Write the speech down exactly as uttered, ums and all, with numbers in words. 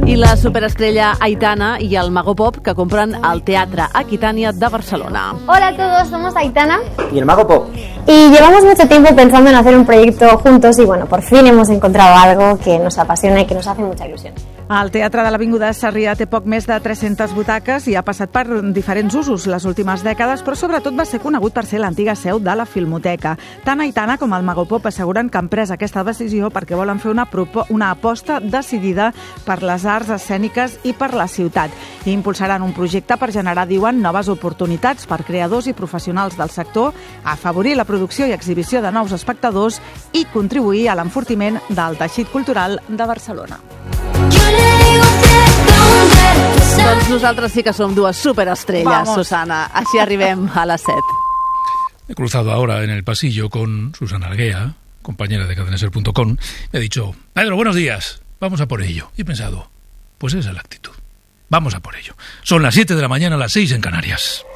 I la superestrella Aitana y el Mago Pop que compran al Teatre Aquitania de Barcelona. Hola a todos, somos Aitana y el Mago Pop. Y llevamos mucho tiempo pensando en hacer un proyecto juntos y bueno, por fin hemos encontrado algo que nos apasiona y que nos hace mucha ilusión. El Teatre de l'Avinguda Sarrià té poc més de tres-centes butaques i ha passat per diferents usos les últimes dècades, però sobretot va ser conegut per ser l'antiga seu de la Filmoteca. Tant Aitana com el Mago Pop asseguren que han pres aquesta decisió perquè volen fer una, una aposta decidida per les arts escèniques i per la ciutat. I impulsaran un projecte per generar, diuen, noves oportunitats per creadors i professionals del sector, afavorir la producció i exhibició de nous espectadors i contribuir a l'enfortiment del teixit cultural de Barcelona. Doncs nosaltres sí que som dues superestrelles, Vamos. Susana. Així arribem a les set. He cruzado ahora en el pasillo con Susana Arguea, compañera de cadenaser punto com. Me ha dicho, Pedro, buenos días, vamos a por ello. Y he pensado, pues esa es la actitud. Vamos a por ello. Son las siete de la mañana, las seis en Canarias.